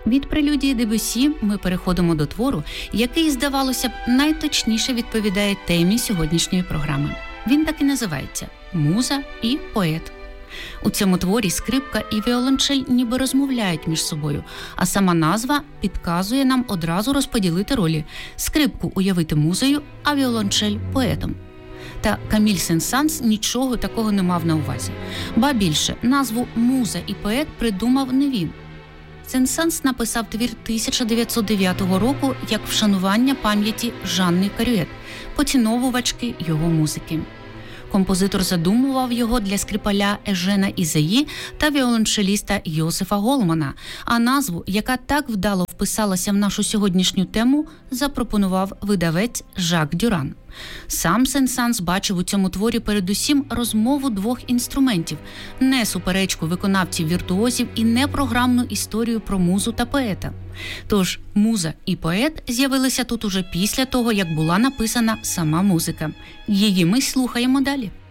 Від прелюдії Дебюссі ми переходимо до твору, який, здавалося б, найточніше відповідає темі сьогоднішньої програми. Він так і називається «Муза і поет». У цьому творі скрипка і віолончель ніби розмовляють між собою, а сама назва підказує нам одразу розподілити ролі – скрипку уявити музою, а віолончель – поетом. Та Каміль Сен-Санс нічого такого не мав на увазі. Ба більше, назву «Муза і поет» придумав не він. Сен-Санс написав твір 1909 року як вшанування пам'яті Жанни Карюет, поціновувачки його музики. Композитор задумував його для скрипаля Ежена Ізаї та віолончеліста Йосифа Голмана, а назву, яка так вдало вписалася в нашу сьогоднішню тему, запропонував видавець Жак Дюран. Сам Сен-Санс бачив у цьому творі передусім розмову двох інструментів, не суперечку виконавців-віртуозів і не програмну історію про музу та поета. Тож муза і поет з'явилися тут уже після того, як була написана сама музика. Її ми слухаємо далі.